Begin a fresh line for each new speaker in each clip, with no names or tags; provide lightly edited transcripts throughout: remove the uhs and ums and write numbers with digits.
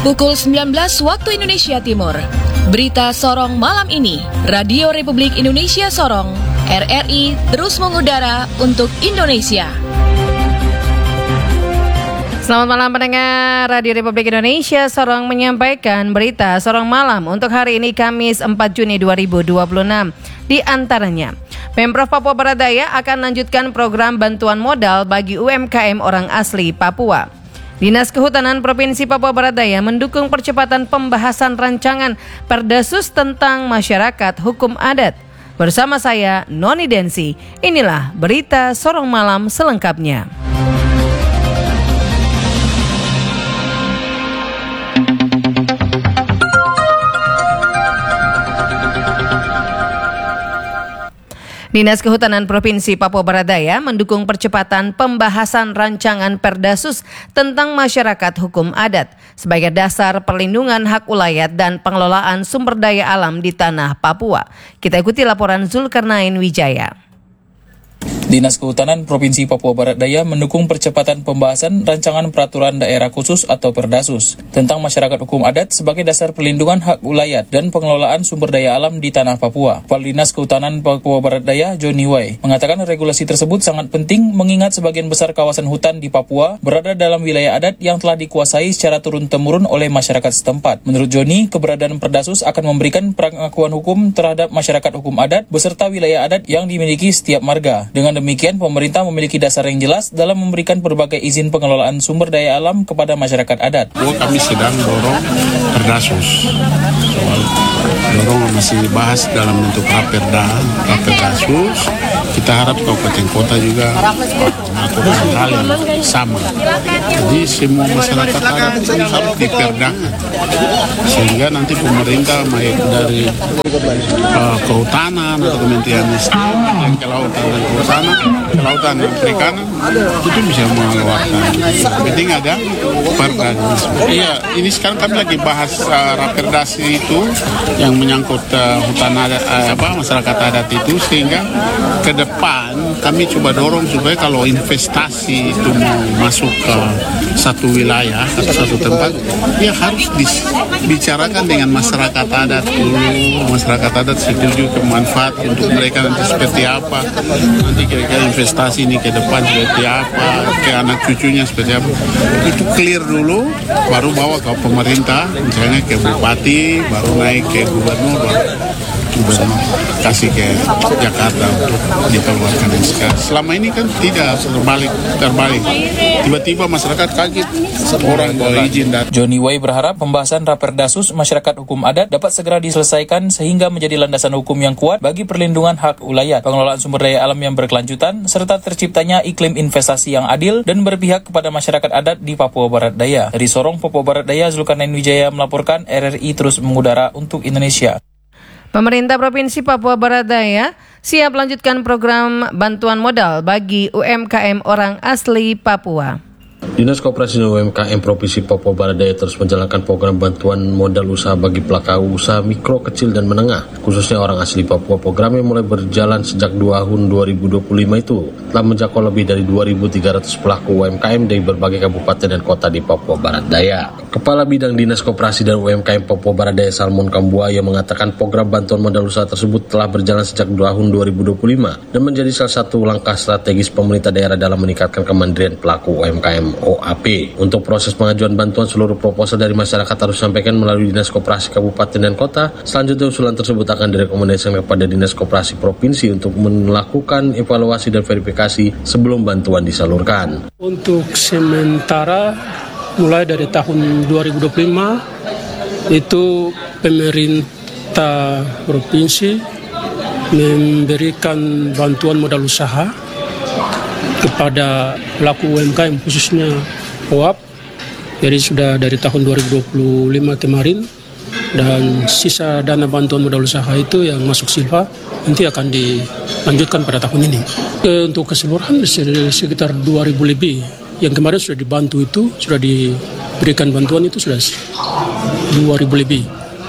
Pukul 19 waktu Indonesia Timur. Berita Sorong malam ini, Radio Republik Indonesia Sorong, RRI terus mengudara untuk Indonesia.
Selamat malam pendengar Radio Republik Indonesia Sorong menyampaikan berita Sorong malam untuk hari ini Kamis 4 Juni 2026. Di antaranya, Pemprov Papua Barat Daya akan lanjutkan program bantuan modal bagi UMKM orang asli Papua. Dinas Kehutanan Provinsi Papua Barat Daya mendukung percepatan pembahasan rancangan Perdasus tentang masyarakat hukum adat. Bersama saya, Noni Densi, inilah berita Sorong Malam selengkapnya. Dinas Kehutanan Provinsi Papua Barat Daya mendukung percepatan pembahasan rancangan Perdasus tentang masyarakat hukum adat sebagai dasar perlindungan hak ulayat dan pengelolaan sumber daya alam di tanah Papua. Kita ikuti laporan Zulkarnain Wijaya.
Dinas Kehutanan Provinsi Papua Barat Daya mendukung percepatan pembahasan rancangan peraturan daerah khusus atau Perdasus tentang masyarakat hukum adat sebagai dasar perlindungan hak ulayat dan pengelolaan sumber daya alam di tanah Papua. Kepala Dinas Kehutanan Papua Barat Daya, Johnny Wai, mengatakan regulasi tersebut sangat penting mengingat sebagian besar kawasan hutan di Papua berada dalam wilayah adat yang telah dikuasai secara turun-temurun oleh masyarakat setempat. Menurut Johnny, keberadaan Perdasus akan memberikan pengakuan hukum terhadap masyarakat hukum adat beserta wilayah adat yang dimiliki setiap marga. Dengan demikian, pemerintah memiliki dasar yang jelas dalam memberikan berbagai izin pengelolaan sumber daya alam kepada masyarakat adat.
Kami sedang dorong Perdasus. Dorong masih dibahas dalam bentuk Raperdasus. Kita harap kabupaten kota juga melakukan hal yang sama. Jadi semua masyarakat adat harus diperdakan. Sehingga nanti pemerintah baik dari kehutanan atau Kementerian Kelautan dan Kelautan dan Perikanan itu bisa mengeluarkan. Penting ada Perdasus. Iya, ini sekarang kami lagi bahas Raperdas itu yang menyangkut hutan adat, masyarakat adat itu, sehingga ke depan kami coba dorong supaya kalau investasi itu mau masuk ke satu wilayah atau satu tempat, ya harus dibicarakan dengan masyarakat adat dulu. Masyarakat adat setuju kemanfaat untuk mereka nanti seperti apa, nanti kira-kira investasi ini ke depan seperti apa, ke anak cucunya seperti apa. Itu clear dulu, baru bawa ke pemerintah, misalnya ke bupati, baru naik ke gubernur, kasih ke Jakarta untuk dikeluarkan. Selama ini kan tidak terbalik. Tiba-tiba masyarakat kaget, orang bawa izin.
Johnny Wai berharap pembahasan Raperdasus masyarakat hukum adat dapat segera diselesaikan sehingga menjadi landasan hukum yang kuat bagi perlindungan hak ulayat, pengelolaan sumber daya alam yang berkelanjutan, serta terciptanya iklim investasi yang adil dan berpihak kepada masyarakat adat di Papua Barat Daya. Dari Sorong, Papua Barat Daya, Zulkarnain Wijaya melaporkan, RRI terus mengudara untuk Indonesia.
Pemerintah Provinsi Papua Barat Daya siap lanjutkan program bantuan modal bagi UMKM orang asli Papua.
Dinas Koperasi dan UMKM Provinsi Papua Barat Daya terus menjalankan program bantuan modal usaha bagi pelaku usaha mikro, kecil, dan menengah, khususnya orang asli Papua. Program yang mulai berjalan sejak tahun 2025 itu telah menjangkau lebih dari 2.300 pelaku UMKM dari berbagai kabupaten dan kota di Papua Barat Daya. Kepala Bidang Dinas Koperasi dan UMKM Papua Barat Daya Salmon Kambuaya mengatakan program bantuan modal usaha tersebut telah berjalan sejak tahun 2025 dan menjadi salah satu langkah strategis pemerintah daerah dalam meningkatkan kemandirian pelaku UMKM OAP. Untuk proses pengajuan bantuan, seluruh proposal dari masyarakat harus disampaikan melalui Dinas Koperasi Kabupaten dan Kota. Selanjutnya usulan tersebut akan direkomendasikan kepada Dinas Koperasi Provinsi untuk melakukan evaluasi dan verifikasi sebelum bantuan disalurkan.
Untuk sementara mulai dari tahun 2025 itu pemerintah provinsi memberikan bantuan modal usaha kepada pelaku UMKM khususnya OAP. Jadi sudah dari tahun 2025 kemarin, dan sisa dana bantuan modal usaha itu yang masuk silpa nanti akan dilanjutkan pada tahun ini. Untuk keseluruhan sekitar 2.000 lebih yang kemarin sudah dibantu, itu sudah diberikan bantuan itu sudah 2.000 lebih,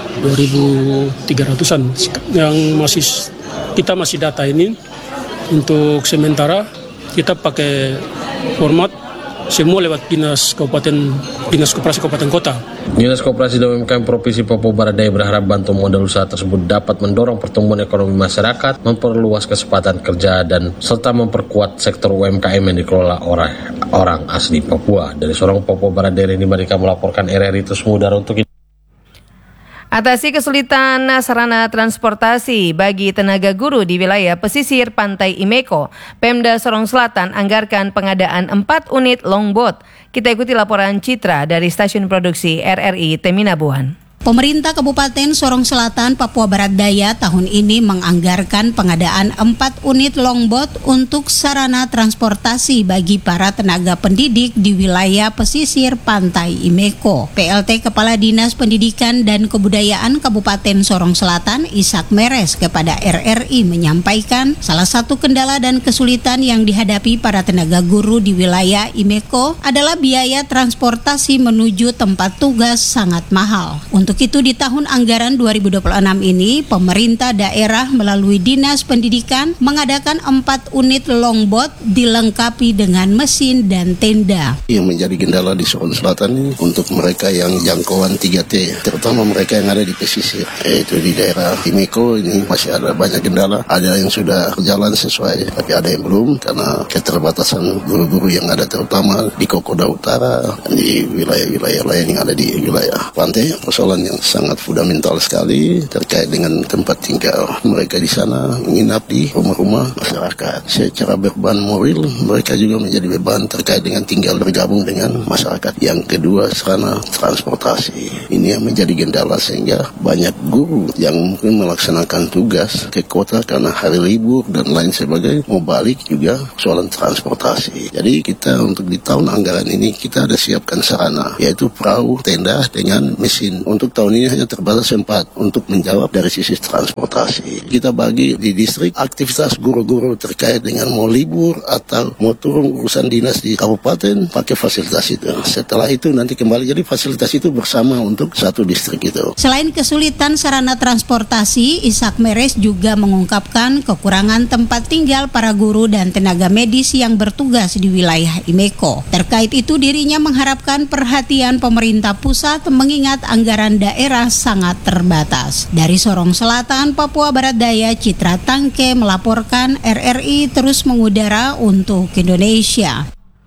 2.300-an yang kita masih data ini. Untuk sementara kita pakai format semua lewat Dinas Koperasi Kabupaten Kota.
Dinas Koperasi dan UMKM Provinsi Papua Barat Daya berharap bantuan modal usaha tersebut dapat mendorong pertumbuhan ekonomi masyarakat, memperluas kesempatan kerja, dan serta memperkuat sektor UMKM yang dikelola orang asli Papua. Dari Sorong, Papua Barat Daya ini mereka melaporkan RRI Terus Mengudara untuk
Atasi kesulitan sarana transportasi bagi tenaga guru di wilayah pesisir pantai Imeko, Pemda Sorong Selatan anggarkan pengadaan 4 unit longboat. Kita ikuti laporan Citra dari stasiun produksi RRI Teminabuhan.
Pemerintah Kabupaten Sorong Selatan, Papua Barat Daya tahun ini menganggarkan pengadaan 4 unit longboat untuk sarana transportasi bagi para tenaga pendidik di wilayah pesisir pantai Imeko. PLT Kepala Dinas Pendidikan dan Kebudayaan Kabupaten Sorong Selatan, Ishak Meres, kepada RRI menyampaikan salah satu kendala dan kesulitan yang dihadapi para tenaga guru di wilayah Imeko adalah biaya transportasi menuju tempat tugas sangat mahal. Untuk itu di tahun anggaran 2026 ini, pemerintah daerah melalui Dinas Pendidikan mengadakan 4 unit longboat dilengkapi dengan mesin dan tenda.
Yang menjadi kendala di Sorong Selatan ini untuk mereka yang jangkauan 3T, terutama mereka yang ada di pesisir, yaitu di daerah Imeko ini masih ada banyak kendala. Ada yang sudah berjalan sesuai, tapi ada yang belum karena keterbatasan guru-guru yang ada terutama di Kokoda Utara dan di wilayah-wilayah lain yang ada di wilayah pantai. Persoalan yang sangat fundamental sekali terkait dengan tempat tinggal mereka di sana, menginap di rumah-rumah masyarakat. Secara beban moral, mereka juga menjadi beban terkait dengan tinggal bergabung dengan masyarakat. Yang kedua, sarana transportasi. Ini yang menjadi kendala sehingga banyak guru yang mungkin melaksanakan tugas ke kota karena hari libur dan lain sebagainya, mau balik juga soalan transportasi. Jadi kita untuk di tahun anggaran ini kita ada siapkan sarana, yaitu perahu, tenda dengan mesin. Untuk tahun ini hanya terbatas 4 untuk menjawab dari sisi transportasi. Kita bagi di distrik aktivitas guru-guru terkait dengan mau libur atau mau turun urusan dinas di kabupaten pakai fasilitas itu. Setelah itu nanti kembali jadi fasilitas itu bersama untuk satu distrik itu.
Selain kesulitan sarana transportasi, Ishak Meres juga mengungkapkan kekurangan tempat tinggal para guru dan tenaga medis yang bertugas di wilayah Imeko. Terkait itu dirinya mengharapkan perhatian pemerintah pusat mengingat anggaran daerah sangat terbatas. Dari Sorong Selatan, Papua Barat Daya, Citra Tangke melaporkan RRI Terus Mengudara untuk Indonesia.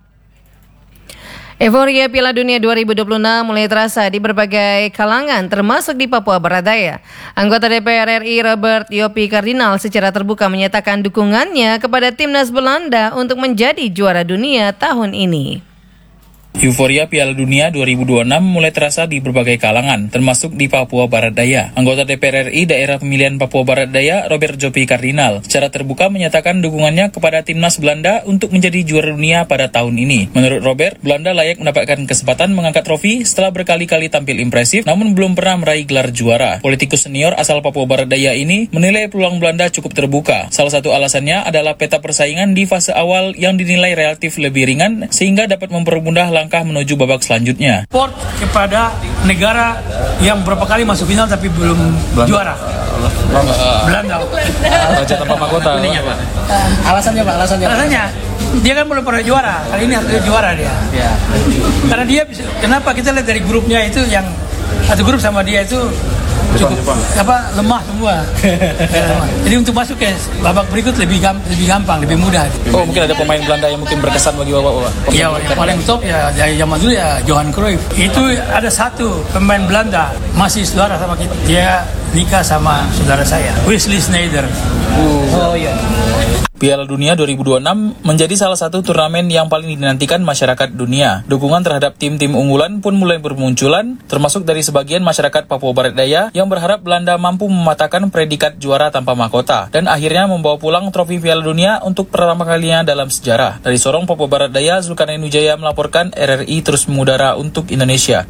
Euforia Piala Dunia 2026 mulai terasa di berbagai kalangan termasuk di Papua Barat Daya. Anggota DPR RI Robert Joppy Kardinal secara terbuka menyatakan dukungannya kepada timnas Belanda untuk menjadi juara dunia tahun ini.
Euforia Piala Dunia 2026 mulai terasa di berbagai kalangan, termasuk di Papua Barat Daya. Anggota DPR RI Daerah Pemilihan Papua Barat Daya, Robert Joppy Kardinal, secara terbuka menyatakan dukungannya kepada timnas Belanda untuk menjadi juara dunia pada tahun ini. Menurut Robert, Belanda layak mendapatkan kesempatan mengangkat trofi setelah berkali-kali tampil impresif, namun belum pernah meraih gelar juara. Politikus senior asal Papua Barat Daya ini menilai peluang Belanda cukup terbuka. Salah satu alasannya adalah peta persaingan di fase awal yang dinilai relatif lebih ringan, sehingga dapat mempermudah langkah menuju babak selanjutnya.
Support kepada negara yang berapa kali masuk final tapi belum juara. Belanda.
Raja tanpa mahkota.
Alasannya Pak, alasannya dia kan belum pernah juara. Kali ini harus juara dia. Ya. Karena dia bisa, kenapa kita lihat dari grupnya itu yang satu grup sama dia itu cukup lemah semua. Jadi untuk masuk ke babak berikut lebih gampang, lebih mudah.
Oh, mungkin ada pemain Belanda yang mungkin berkesan bagi Bapak.
Iya, yang paling top ya dari zaman dulu ya Johan Cruyff. Itu ada satu pemain Belanda masih saudara sama kita. Dia nikah sama saudara saya, Wesley Sneijder. Oh iya.
Piala Dunia 2026 menjadi salah satu turnamen yang paling dinantikan masyarakat dunia. Dukungan terhadap tim-tim unggulan pun mulai bermunculan, termasuk dari sebagian masyarakat Papua Barat Daya yang berharap Belanda mampu mematahkan predikat juara tanpa mahkota dan akhirnya membawa pulang trofi Piala Dunia untuk pertama kalinya dalam sejarah. Dari Sorong, Papua Barat Daya, Zulkarnain Wijaya melaporkan RRI Terus Mengudara untuk Indonesia.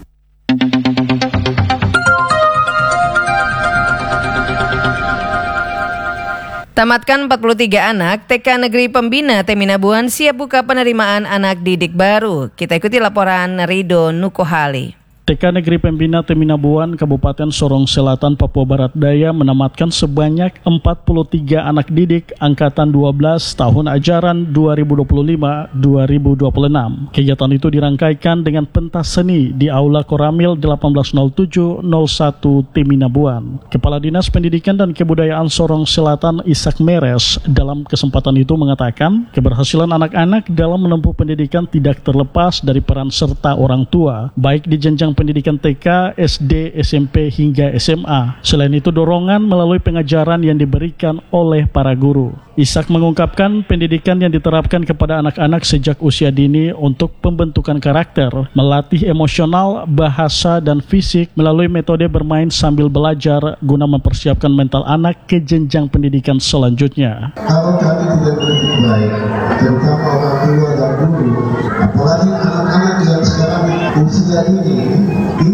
Tamatkan 43 anak, TK Negeri Pembina Teminabuhan siap buka penerimaan anak didik baru. Kita ikuti laporan Rido Nukohali.
TK Negeri Pembina Teminabuan, Kabupaten Sorong Selatan, Papua Barat Daya menamatkan sebanyak 43 anak didik angkatan 12 tahun ajaran 2025-2026. Kegiatan itu dirangkaikan dengan pentas seni di Aula Koramil 1807-01 Teminabuan. Kepala Dinas Pendidikan dan Kebudayaan Sorong Selatan Ishak Meres dalam kesempatan itu mengatakan keberhasilan anak-anak dalam menempuh pendidikan tidak terlepas dari peran serta orang tua, baik di jenjang pendidikan TK, SD, SMP, hingga SMA. Selain itu, dorongan melalui pengajaran yang diberikan oleh para guru. Ishak mengungkapkan pendidikan yang diterapkan kepada anak-anak sejak usia dini untuk pembentukan karakter, melatih emosional, bahasa, dan fisik melalui metode bermain sambil belajar guna mempersiapkan mental anak ke jenjang pendidikan selanjutnya.
Kalau kami tidak berdidik baik, terutama orang tua dan guru, apalagi anak-anak yang sekarang usia ini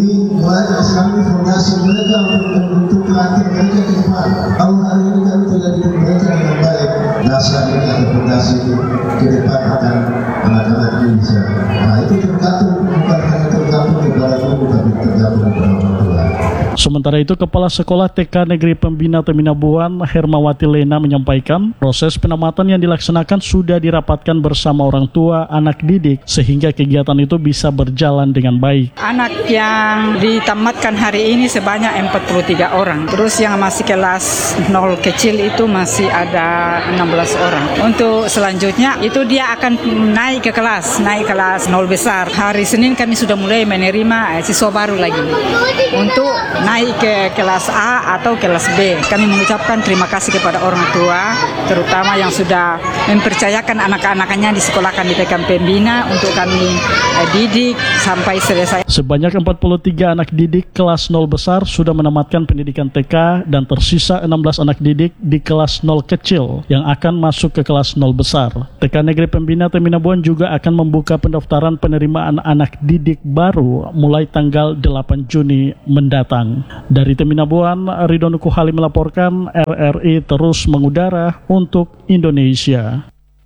banyak sekali fondasi mereka untuk membentuk karakter mereka ke depan. Kalau hari ini kami tidak didik mereka dengan baik, dasar ini atau fondasi itu ke depan akan anak-anak ini bisa. Nah, itu tergantung, bukan hanya tergantung kepada guru, tapi tergantung kepada orang tua.
Sementara itu, Kepala Sekolah TK Negeri Pembina Teminabuan, Hermawati Lena, menyampaikan proses penamatan yang dilaksanakan sudah dirapatkan bersama orang tua anak didik sehingga kegiatan itu bisa berjalan dengan baik.
Anak yang ditamatkan hari ini sebanyak 43 orang. Terus yang masih kelas 0 kecil itu masih ada 16 orang. Untuk selanjutnya itu dia akan naik kelas 0 besar. Hari Senin kami sudah mulai menerima siswa baru lagi untuk naik ke kelas A atau kelas B. Kami mengucapkan terima kasih kepada orang tua, terutama yang sudah mempercayakan anak-anaknya disekolahkan di TK Pembina untuk kami didik sampai selesai.
Sebanyak 43 anak didik kelas 0 besar sudah menamatkan pendidikan TK dan tersisa 16 anak didik di kelas 0 kecil yang akan masuk ke kelas 0 besar. TK Negeri Pembina Teminabuan juga akan membuka pendaftaran penerimaan anak didik baru mulai tanggal 8 Juni mendatang. Dari Teminabuan, Ridwan Kuhali melaporkan, RRI terus mengudara untuk Indonesia.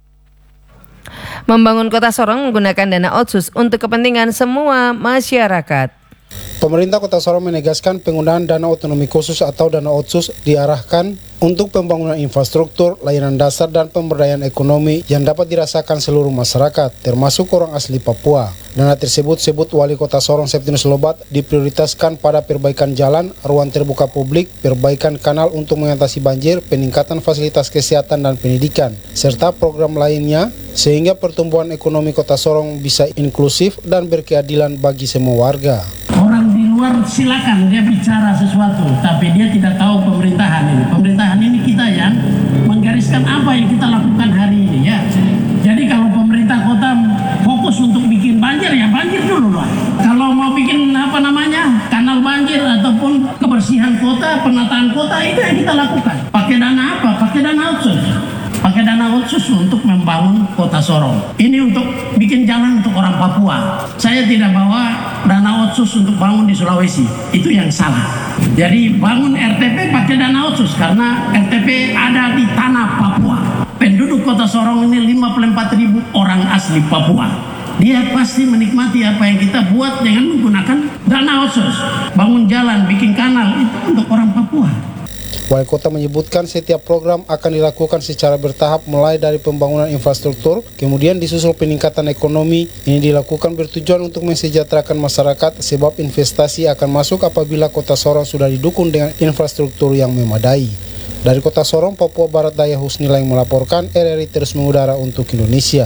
Membangun Kota Sorong menggunakan dana otsus untuk kepentingan semua masyarakat.
Pemerintah Kota Sorong menegaskan penggunaan dana otonomi khusus atau dana otsus diarahkan untuk pembangunan infrastruktur, layanan dasar, dan pemberdayaan ekonomi yang dapat dirasakan seluruh masyarakat, termasuk orang asli Papua. Dana tersebut Wali Kota Sorong Septinus Lobat diprioritaskan pada perbaikan jalan, ruang terbuka publik, perbaikan kanal untuk mengatasi banjir, peningkatan fasilitas kesehatan dan pendidikan, serta program lainnya sehingga pertumbuhan ekonomi Kota Sorong bisa inklusif dan berkeadilan bagi semua warga.
Orang di luar silakan dia bicara sesuatu, tapi dia tidak tahu pemerintahan ini. Pemerintahan ini kita yang menggariskan apa yang kita lakukan hari ini ya. Jadi kalau pemerintah kota fokus untuk bikin banjir, ya banjir dulu lah. Kalau mau bikin kanal banjir ataupun kebersihan kota, penataan kota, itu yang kita lakukan. Pakai dana apa? Pakai dana otsus. Pakai dana otsus untuk membangun Kota Sorong. Ini untuk bikin jalan untuk orang Papua. Saya tidak bawa dana otsus untuk bangun di Sulawesi. Itu yang salah. Jadi bangun RTP pakai dana otsus karena RTP ada di tanah Papua. Penduduk Kota Sorong ini 54.000 orang asli Papua. Dia pasti menikmati apa yang kita buat dengan menggunakan dana otsus. Bangun jalan, bikin kanal, itu untuk orang Papua.
Wali Kota menyebutkan setiap program akan dilakukan secara bertahap mulai dari pembangunan infrastruktur, kemudian disusul peningkatan ekonomi. Ini dilakukan bertujuan untuk mensejahterakan masyarakat sebab investasi akan masuk apabila Kota Sorong sudah didukung dengan infrastruktur yang memadai. Dari Kota Sorong, Papua Barat Daya, Husnila yang melaporkan, RRI terus mengudara untuk Indonesia.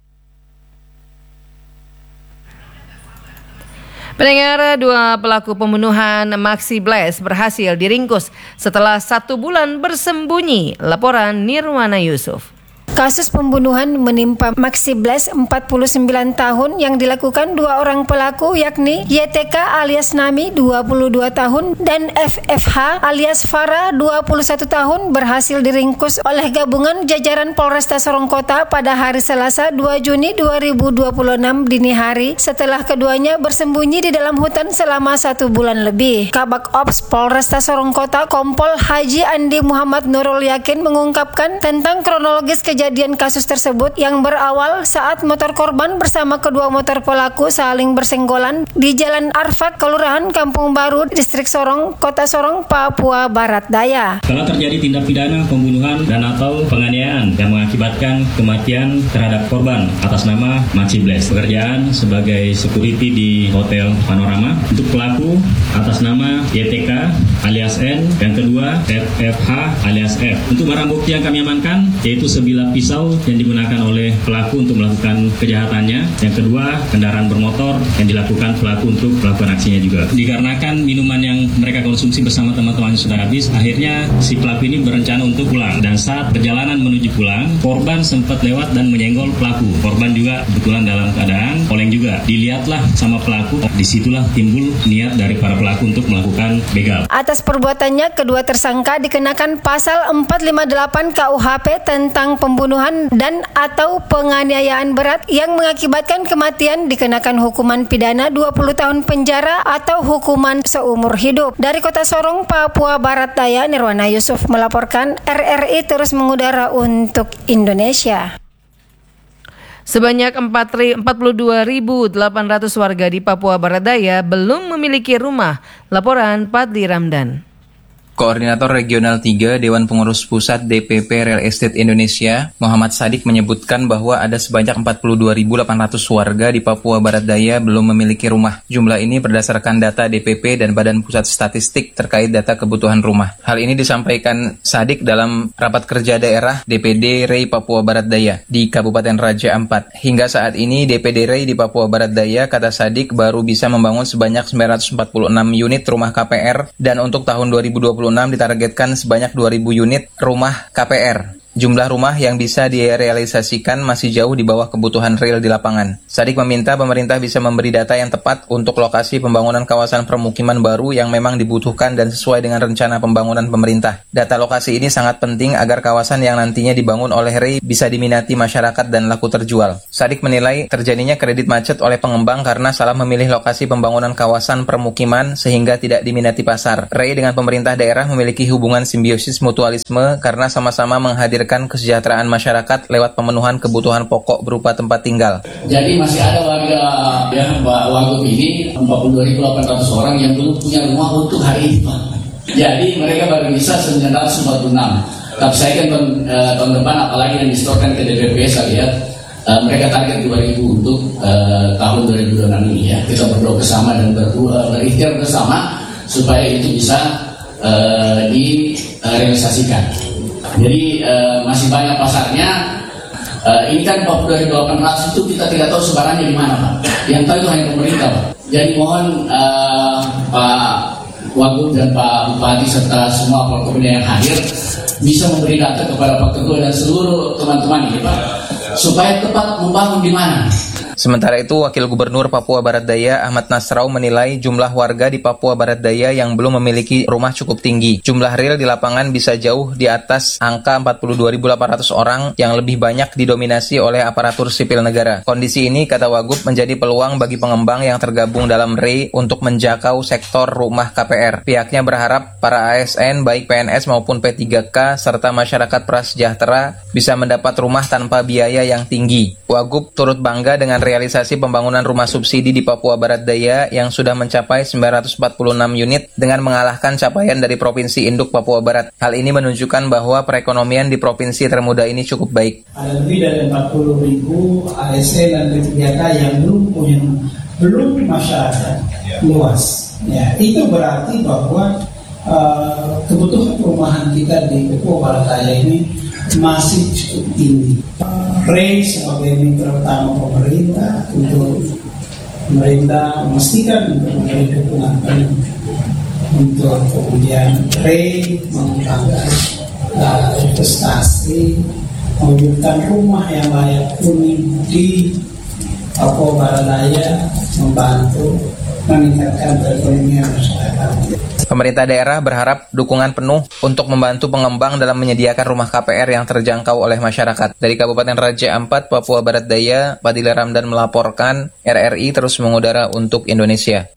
Pendengar, 2 pelaku pembunuhan Maxi Blaze berhasil diringkus setelah 1 bulan bersembunyi. Laporan Nirwana Yusuf.
Kasus pembunuhan menimpa Maxi Blaze 49 tahun yang dilakukan 2 orang pelaku yakni YTK alias Nami 22 tahun dan FFH alias Farah 21 tahun berhasil diringkus oleh gabungan jajaran Polresta Sorong Kota pada hari Selasa 2 Juni 2026 dini hari setelah keduanya bersembunyi di dalam hutan selama 1 bulan lebih. Kabak Ops Polresta Sorong Kota Kompol Haji Andi Muhammad Nurul Yakin mengungkapkan tentang kronologis kejadian kejadian kasus tersebut yang berawal saat motor korban bersama kedua motor pelaku saling bersenggolan di Jalan Arfak, Kelurahan Kampung Baru, Distrik Sorong, Kota Sorong, Papua Barat Daya.
Telah terjadi tindak pidana pembunuhan dan atau penganiayaan yang mengakibatkan kematian terhadap korban atas nama Macibles. Pekerjaan sebagai security di Hotel Panorama. Untuk pelaku atas nama YTK alias N, yang kedua FFH alias F. Untuk barang bukti yang kami amankan yaitu sebilah pisau yang digunakan oleh pelaku untuk melakukan kejahatannya. Yang kedua, kendaraan bermotor yang dilakukan pelaku untuk melakukan aksinya juga. Dikarenakan minuman yang mereka konsumsi bersama teman-temannya sudah habis, akhirnya si pelaku ini berencana untuk pulang. Dan saat perjalanan menuju pulang, korban sempat lewat dan menyenggol pelaku. Korban juga kebetulan dalam keadaan oleng juga. Dilihatlah sama pelaku, disitulah timbul niat dari para pelaku untuk melakukan begal.
Atas perbuatannya, kedua tersangka dikenakan pasal 458 KUHP tentang pembunuhan dan atau penganiayaan berat yang mengakibatkan kematian, dikenakan hukuman pidana 20 tahun penjara atau hukuman seumur hidup. Dari Kota Sorong, Papua Barat Daya, Nirwana Yusuf melaporkan. RRI terus mengudara untuk Indonesia.
Sebanyak 42.800 warga di Papua Barat Daya belum memiliki rumah. Laporan Padli Ramdan.
Koordinator Regional 3 Dewan Pengurus Pusat DPP Real Estate Indonesia, Muhammad Sadik menyebutkan bahwa ada sebanyak 42.800 warga di Papua Barat Daya belum memiliki rumah. Jumlah ini berdasarkan data DPP dan Badan Pusat Statistik terkait data kebutuhan rumah. Hal ini disampaikan Sadik dalam rapat kerja daerah DPD REI Papua Barat Daya di Kabupaten Raja Ampat. Hingga saat ini DPD REI di Papua Barat Daya, kata Sadik, baru bisa membangun sebanyak 946 unit rumah KPR dan untuk tahun 2020 ditargetkan sebanyak 2.000 unit rumah KPR. Jumlah rumah yang bisa direalisasikan masih jauh di bawah kebutuhan real di lapangan. Sadik meminta pemerintah bisa memberi data yang tepat untuk lokasi pembangunan kawasan permukiman baru yang memang dibutuhkan dan sesuai dengan rencana pembangunan pemerintah. Data lokasi ini sangat penting agar kawasan yang nantinya dibangun oleh REI bisa diminati masyarakat dan laku terjual. Sadik menilai terjadinya kredit macet oleh pengembang karena salah memilih lokasi pembangunan kawasan permukiman sehingga tidak diminati pasar. REI dengan pemerintah daerah memiliki hubungan simbiosis mutualisme karena sama-sama menghadirkan kesejahteraan masyarakat lewat pemenuhan kebutuhan pokok berupa tempat tinggal.
Jadi masih ada warga yang Wagub ini 42.800 orang yang belum punya rumah untuk hari ini, Pak. Jadi mereka baru bisa 946. Tapi saya kan tahun depan apalagi yang distorkan ke DPP saya lihat mereka target 2.000 untuk tahun 2026 ini ya. Kita berdoa bersama dan berikhtiar bersama supaya itu bisa direalisasikan. Jadi masih banyak pasarnya. Ini kan 42.800 itu kita tidak tahu sebarannya di mana, Pak. Yang tahu itu hanya pemerintah, Pak. Jadi mohon Pak Wagub dan Pak Bupati serta semua Forkopimda yang hadir bisa memberi data kepada Pak Ketua dan seluruh teman-teman ini, Pak, supaya tepat membangun di mana.
Sementara itu, Wakil Gubernur Papua Barat Daya Ahmad Nasrau menilai jumlah warga di Papua Barat Daya yang belum memiliki rumah cukup tinggi. Jumlah real di lapangan bisa jauh di atas angka 42.800 orang yang lebih banyak didominasi oleh aparatur sipil negara. Kondisi ini, kata Wagub, menjadi peluang bagi pengembang yang tergabung dalam REI untuk menjakau sektor rumah KPR. Pihaknya berharap para ASN, baik PNS maupun P3K, serta masyarakat prasejahtera bisa mendapat rumah tanpa biaya yang tinggi. Wagub turut bangga dengan realisasi pembangunan rumah subsidi di Papua Barat Daya yang sudah mencapai 946 unit dengan mengalahkan capaian dari Provinsi Induk Papua Barat. Hal ini menunjukkan bahwa perekonomian di provinsi termuda ini cukup baik.
Ada lebih dari 40.000 ASN dan P3K yang belum masyarakat luas. Ya, itu berarti bahwa kebutuhan perumahan kita di Papua Barat Daya ini masih cukup tinggi. REI sebagai mitra utama pemerintah untuk pemerintah memastikan memberi dukungan untuk kemudian REI mengembangkan investasi, mewujudkan rumah yang layak huni di Papua Barat Daya, membantu meningkatkan perekonomian masyarakat.
Pemerintah daerah berharap dukungan penuh untuk membantu pengembang dalam menyediakan rumah KPR yang terjangkau oleh masyarakat. Dari Kabupaten Raja Ampat, Papua Barat Daya, Padli Ramdan melaporkan. RRI terus mengudara untuk Indonesia.